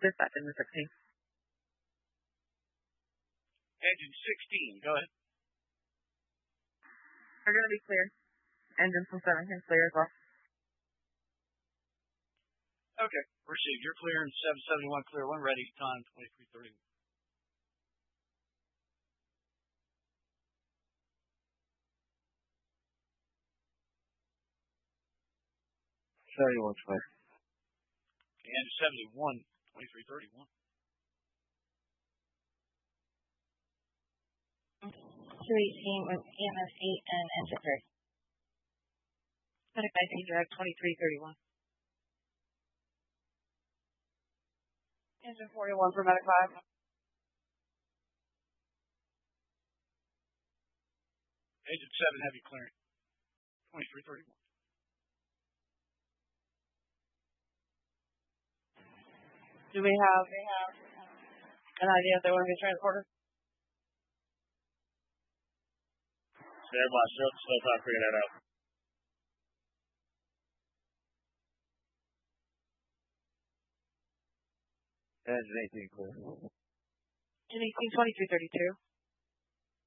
Dispatch engine 16. Engine 16, go ahead. They're going to be clear. Engine from 7 can clear as well. Okay, received. You're clear in 771, clear 1, ready, time 23:31. 71's clear. And 71, 23:31. 218 with EMS 8 and engine 3. Medic 19 drive 23:31. Engine 41 for Medic 5. Agent 7, heavy clearing. 23:31. Do we have an idea if they want to be transported? Stand by, still trying to figure that out. Engine 18 clear. Engine 18 23:32.